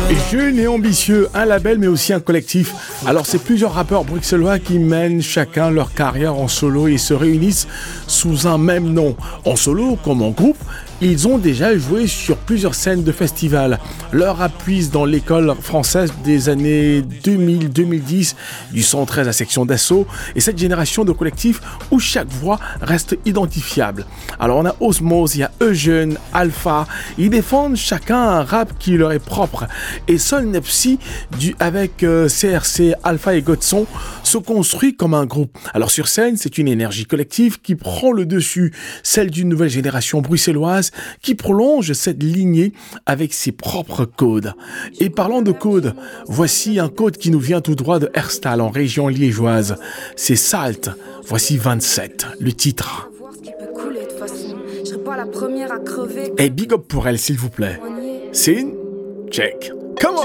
Jeune et ambitieux, un label mais aussi un collectif. Alors c'est plusieurs rappeurs bruxellois qui mènent chacun leur carrière en solo et se réunissent sous un même nom. En solo comme en groupe, ils ont déjà joué sur plusieurs scènes de festivals. Leur appuie dans l'école française des années 2000-2010, du 113 à section d'assaut, et cette génération de collectifs où chaque voix reste identifiable. Alors on a Osmose, il y a Eugène, Alpha, ils défendent chacun un rap qui leur est propre. Et Sol Nepsi, avec CRC, Alpha et Godson, se construit comme un groupe. Alors sur scène, c'est une énergie collective qui prend le dessus, celle d'une nouvelle génération bruxelloise qui prolonge cette lignée avec ses propres codes. Et parlant de codes, voici un code qui nous vient tout droit de Herstal en région liégeoise. C'est Salt. Voici 27, le titre. Et big up pour elle, s'il vous plaît. Sin, check. Come on!